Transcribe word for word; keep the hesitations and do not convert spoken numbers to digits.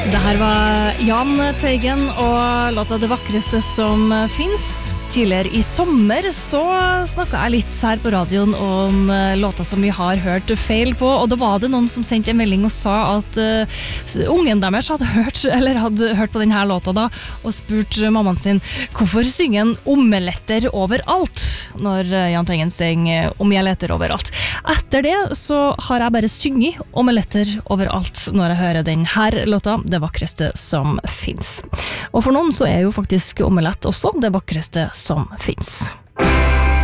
Det her var Jan Teigen og låta Det vakreste som finns. Tidligere i sommer så snakket jeg litt her på radioen om låta som vi har hørt feil på, og da var det noen som sendte en melding og sa at uh, ungen deres hadde hørt, eller hadde hørt på denne låta da, og spurt mammaen sin hvorfor synger en omeletter overalt når Jan Teigen synger omeletter overalt. Etter det så har jeg bare synget omeletter overalt når jeg hører den her låta, Det vakreste som finns. Og for noen så er jo faktisk omelett også det vakreste som finns.